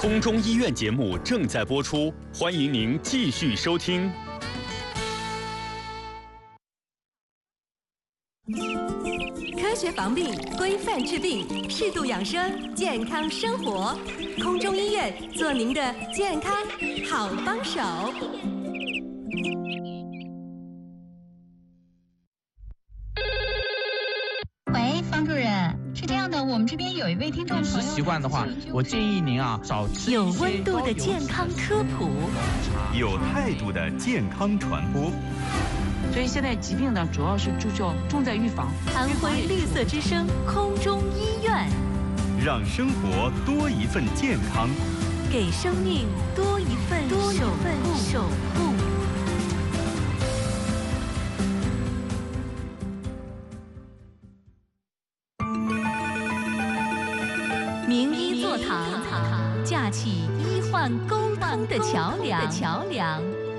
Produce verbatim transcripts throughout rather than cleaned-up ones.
空中医院节目正在播出，欢迎您继续收听。 科学防病，规范治病，适度养生，健康生活。空中医院做您的健康好帮手。 喂，方主任，是这样的，我们这边有一位听众朋友， 饮食习惯的话，我建议您啊少吃有温度的健康科普， 有态度的健康传播。 所以现在疾病呢，主要是注重重在预防。 安徽绿色之声空中医院， 让生活多一份健康， 给生命多一份多一份守护。名医座堂，架起医患沟通的桥梁。桥梁。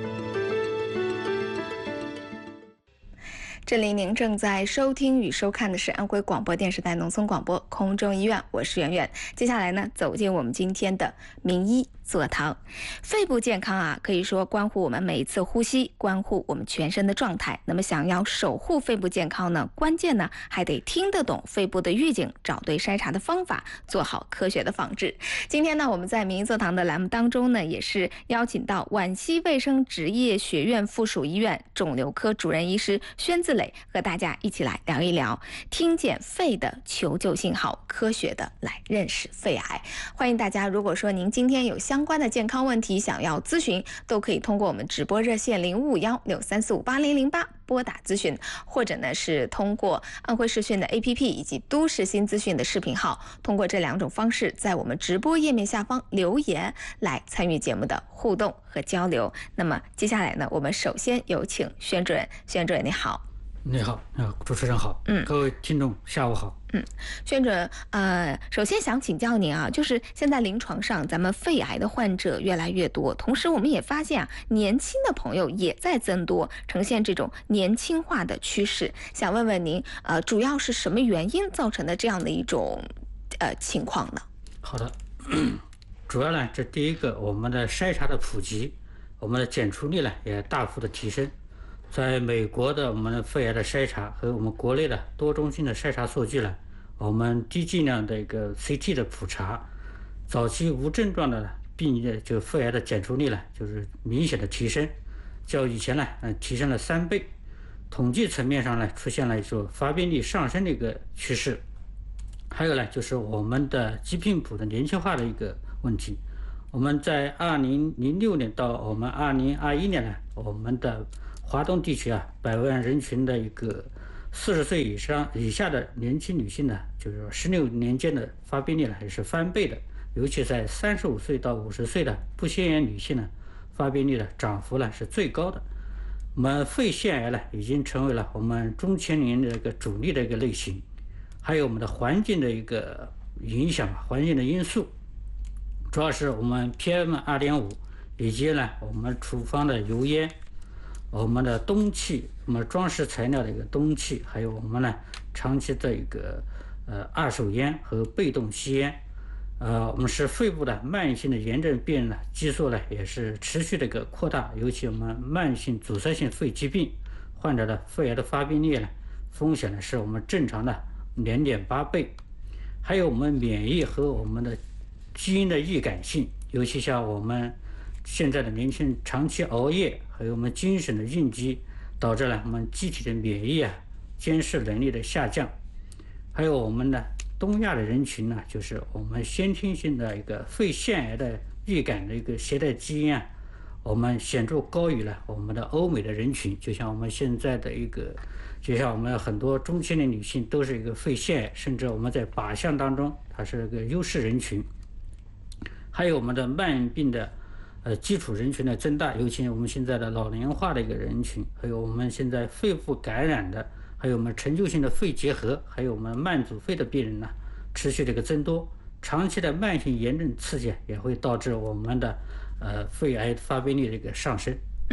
这里您正在收听与收看的是安徽广播电视台农村广播空中医院，我是圆圆。接下来呢，走进我们今天的名医座堂。肺部健康啊，可以说关乎我们每一次呼吸，关乎我们全身的状态。那么想要守护肺部健康呢，关键呢还得听得懂肺部的预警，找对筛查的方法，做好科学的防治。今天呢，我们在名医座堂的栏目当中呢，也是邀请到皖西卫生职业学院附属医院肿瘤科主任医师宣自磊，和大家一起来聊一聊，听见肺的求救信号，科学的来认识肺癌。欢迎大家，如果说您今天有相关的健康问题想要咨询，都可以通过我们直播热线零五幺六三四五八零零八拨打咨询，或者呢是通过安徽视讯的 A P P 以及都市新资讯的视频号，通过这两种方式，在我们直播页面下方留言来参与节目的互动和交流。那么接下来呢，我们首先有请宣主任。宣主任你好。 你好，啊，主持人好， 嗯， 各位听众下午好， 嗯，宣主任，呃，首先想请教您啊，就是现在临床上咱们肺癌的患者越来越多，同时我们也发现啊，年轻的朋友也在增多，呈现这种年轻化的趋势。想问问您，呃，主要是什么原因造成的这样的一种呃情况呢？ 好的，主要呢，这第一个，我们的筛查的普及，我们的检出率呢也大幅的提升。在美国的我们的肺癌的筛查和我们国内的多中心的筛查数据呢，我们低剂量的一个 C T 的普查，早期无症状的病例就肺癌的检出率呢，就是明显的提升，较以前呢，嗯，提升了三倍。统计层面上呢，出现了一种发病率上升的一个趋势。还有呢，就是我们的疾病谱的年轻化的一个问题。我们在二零零六年到我们二零二一年呢，我们的华东地区啊，百万人群的一个四十岁以上以下的年轻女性呢，就是十六年间的发病率呢也是翻倍的，尤其在三十五岁到五十岁的不吸烟女性呢，发病率的涨幅呢是最高的。我们肺腺癌呢已经成为了我们中青年的一个主力的一个类型，还有我们的环境的一个影响，环境的因素，主要是我们 P M 二点五 以及呢我们厨房的油烟。我们的氡气，我们装饰材料的一个氡气，还有我们呢长期的一个呃二手烟和被动吸烟，呃，我们是肺部的慢性的炎症病呢，基数呢也是持续的一个扩大，尤其我们慢性阻塞性肺疾病患者的肺癌的发病率呢，风险呢是我们正常的零点八倍，还有我们免疫和我们的基因的易感性，尤其像我们现在的年轻人长期熬夜，还有我们精神的应激，导致了我们机体的免疫啊、监视能力的下降。还有我们的东亚的人群呢，就是我们先天性的一个肺腺癌的易感的一个携带基因啊，我们显著高于了我们的欧美的人群。就像我们现在的一个，就像我们很多中青年女性都是一个肺腺癌，甚至我们在靶向当中，它是一个优势人群。还有我们的慢病的。呃，基础人群的增大，尤其我们现在的老龄化的一个人群，还有我们现在肺部感染的，还有我们陈旧性的肺结核，还有我们慢阻肺的病人呢，持续的一个增多。长期的慢性炎症刺激也会导致我们的呃肺癌发病率的一个上升。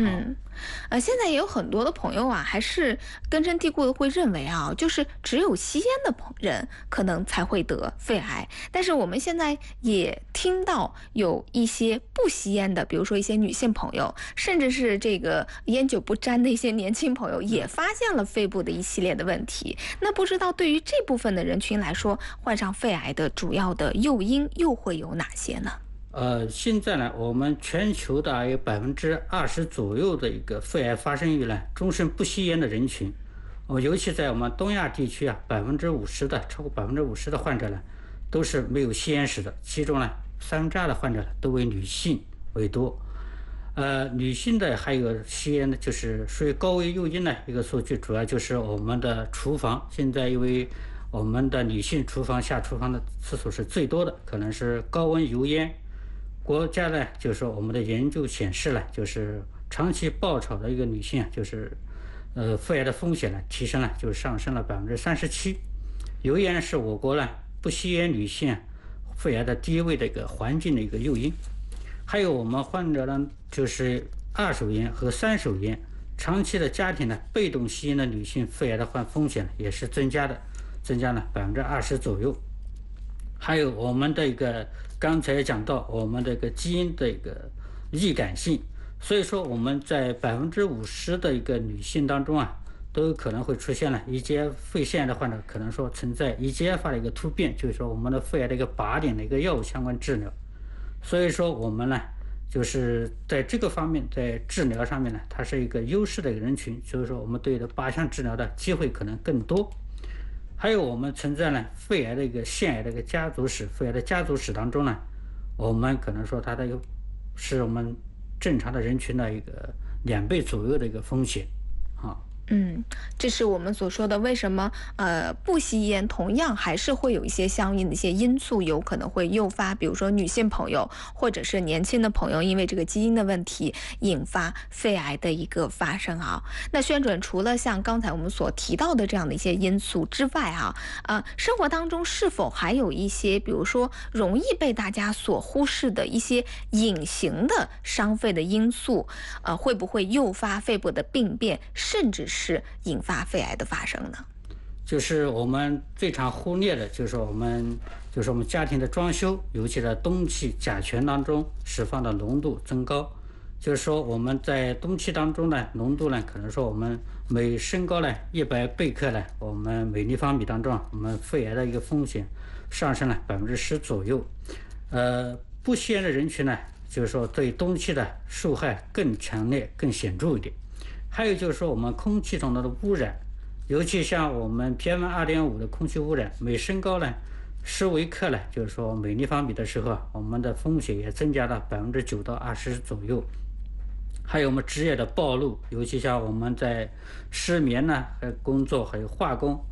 嗯，呃，现在也有很多的朋友啊，还是根深蒂固的会认为啊，就是只有吸烟的朋人可能才会得肺癌。但是我们现在也听到有一些不吸烟的，比如说一些女性朋友，甚至是这个烟酒不沾的一些年轻朋友，也发现了肺部的一系列的问题。那不知道对于这部分的人群来说，患上肺癌的主要的诱因又会有哪些呢？ 呃，现在呢，我们全球大约百分之二十左右的一个肺癌发生于呢终身不吸烟的人群。哦，尤其在我们东亚地区啊，百分之五十的超过百分之五十的患者呢，都是没有吸烟史的。其中呢，三分之二的患者都为女性为多。呃，女性的还有吸烟的，就是属于高危诱因呢。一个数据主要就是我们的厨房，现在因为我们的女性厨房下厨房的次数是最多的，可能是高温油烟。国家呢，就是说我们的研究显示了，就是长期爆炒的一个女性啊，就是呃肺癌的风险呢提升了，就上升了百分之三十七。油烟是我国呢不吸烟女性、啊、肺癌的第一位的一个环境的一个诱因。还有我们患者呢，就是二手烟和三手烟，长期的家庭呢被动吸烟的女性肺癌的患风险也是增加的，增加了百分之二十左右。还有我们的一个刚才讲到我们的一个基因的一个易感性，所以说我们在百分之五十的一个女性当中啊，都有可能会出现了 E G F 肺腺癌的患者，可能说存在 E G F 的一个突变，就是说我们的肺癌的一个靶点的一个药物相关治疗。所以说我们呢，就是在这个方面，在治疗上面呢，它是一个优势的一个人群，所以说我们对的靶向治疗的机会可能更多。还有我们存在呢肺癌的一个腺癌的一个家族史，肺癌的家族史当中呢，我们可能说它的一个是我们正常的人群的一个两倍左右的一个风险啊。 嗯，这是我们所说的为什么呃不吸烟同样还是会有一些相应的一些因素有可能会诱发，比如说女性朋友或者是年轻的朋友因为这个基因的问题引发肺癌的一个发生啊。那宣准除了像刚才我们所提到的这样的一些因素之外啊，呃，生活当中是否还有一些比如说容易被大家所忽视的一些隐形的伤肺的因素，呃，会不会诱发肺部的病变，甚至是是引发肺癌的发生呢？ 就是我们最常忽略的，就是我们就是我们家庭的装修，尤其在冬季甲醛当中释放的浓度增高。就是说我们在冬季当中呢，浓度呢，可能说我们每升高呢一百贝克呢，我们每立方米当中，我们肺癌的一个风险上升了百分之十左右。呃，不吸烟的人群呢，就是说对冬季的受害更强烈、更显著一点。还有就是说我们空气中的污染，尤其像我们 P M 二点五 的空气污染，每升高呢十微克呢，就是说每立方米的时候，我们的风险也增加了百分之九到二十左右。还有我们职业的暴露，尤其像我们在失眠呢、还有工作还有化工，